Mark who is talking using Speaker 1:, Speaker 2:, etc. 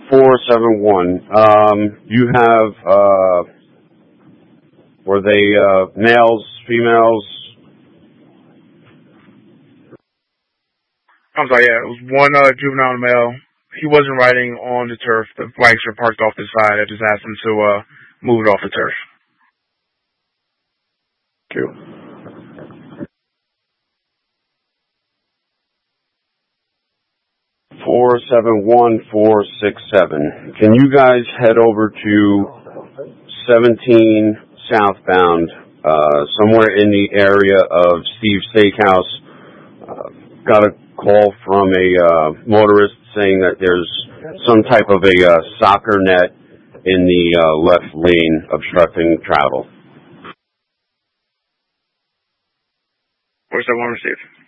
Speaker 1: 471. You have, were they males, females?
Speaker 2: I'm sorry, yeah, it was one juvenile male. He wasn't riding on the turf. The bikes were parked off the side. I just asked him to move it off the turf.
Speaker 1: Thank you. (471-467). Can you guys head over to 17 southbound, somewhere in the area of Steve's Steakhouse? Got a call from a motorist saying that there's some type of a soccer net in the left lane obstructing travel.
Speaker 2: 471 received.